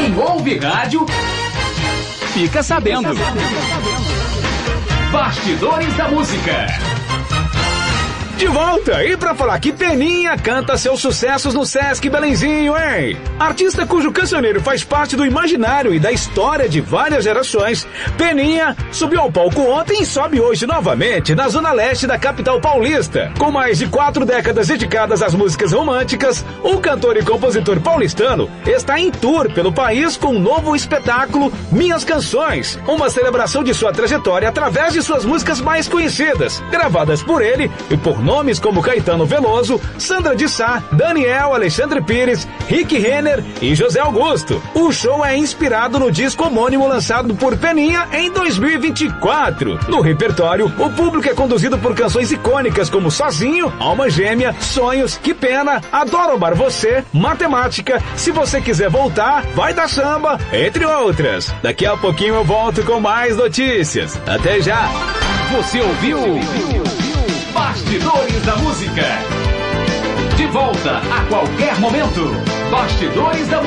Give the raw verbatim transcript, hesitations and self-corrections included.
Quem ouve rádio fica sabendo. Bastidores da Música. De volta! E pra falar que Peninha canta seus sucessos no Sesc Belenzinho, hein? Artista cujo cancioneiro faz parte do imaginário e da história de várias gerações, Peninha subiu ao palco ontem e sobe hoje novamente na zona leste da capital paulista. Com mais de quatro décadas dedicadas às músicas românticas, o cantor e compositor paulistano está em tour pelo país com um novo espetáculo, Minhas Canções, uma celebração de sua trajetória através de suas músicas mais conhecidas, gravadas por ele e por nomes como Caetano Veloso, Sandra de Sá, Daniel, Alexandre Pires, Rick Renner e José Augusto. O show é inspirado no disco homônimo lançado por Peninha em dois mil e vinte e quatro. No repertório, o público é conduzido por canções icônicas como Sozinho, Alma Gêmea, Sonhos, Que Pena, Adoro Amar Você, Matemática, Se Você Quiser Voltar, Vai Dar Samba, entre outras. Daqui a pouquinho eu volto com mais notícias. Até já! Você ouviu? Bastidores da Música. De volta a qualquer momento. Bastidores da Música.